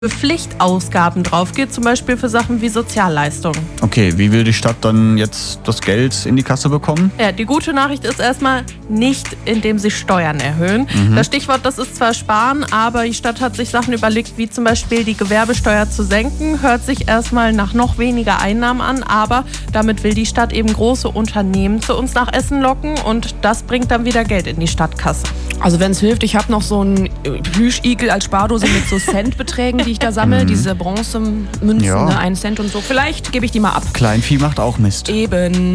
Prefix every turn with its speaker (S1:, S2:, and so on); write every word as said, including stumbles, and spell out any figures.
S1: Pflichtausgaben drauf geht, zum Beispiel für Sachen wie Sozialleistungen.
S2: Okay, wie will die Stadt dann jetzt das Geld in die Kasse bekommen?
S1: Ja, die gute Nachricht ist erstmal nicht, indem sie Steuern erhöhen.
S2: Mhm.
S1: Das Stichwort, das ist zwar sparen, aber die Stadt hat sich Sachen überlegt, wie zum Beispiel die Gewerbesteuer zu senken. Hört sich erstmal nach noch weniger Einnahmen an, aber damit will die Stadt eben große Unternehmen zu uns nach Essen locken und das bringt dann wieder Geld in die Stadtkasse.
S3: Also wenn es hilft, ich habe noch so einen Plüschigel als Spardose mit so Centbeträgen, die ich da sammle, diese Bronzemünzen,
S2: Ja.
S3: ne, einen Cent und so. Vielleicht gebe ich die mal ab.
S2: Kleinvieh macht auch Mist.
S3: Eben.